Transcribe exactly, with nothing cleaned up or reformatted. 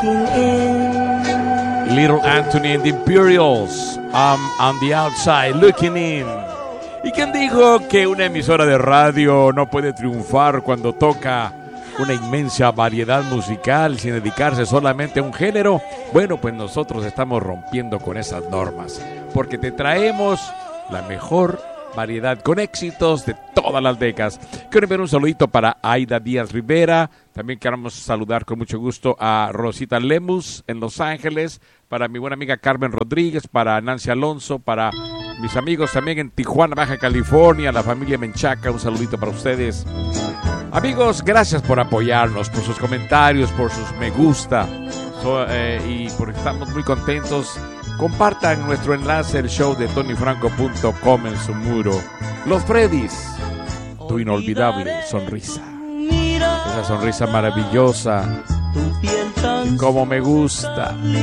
Little Anthony and the Imperials, I'm on the outside looking in. ¿Y quién dijo que una emisora de radio no puede triunfar cuando toca una inmensa variedad musical sin dedicarse solamente a un género? Bueno, pues nosotros estamos rompiendo con esas normas, porque te traemos la mejor variedad con éxitos de todas las décadas. Quiero enviar un saludito para Aida Díaz Rivera. También queremos saludar con mucho gusto a Rosita Lemus en Los Ángeles, para mi buena amiga Carmen Rodríguez, para Nancy Alonso, para mis amigos también en Tijuana, Baja California, la familia Menchaca, un saludito para ustedes. Amigos, gracias por apoyarnos, por sus comentarios, por sus me gusta, so, eh, y porque estamos muy contentos. Compartan nuestro enlace, el show de tony franco punto com en su muro. Los Freddys, tu inolvidable sonrisa. Esa sonrisa maravillosa, como me gusta.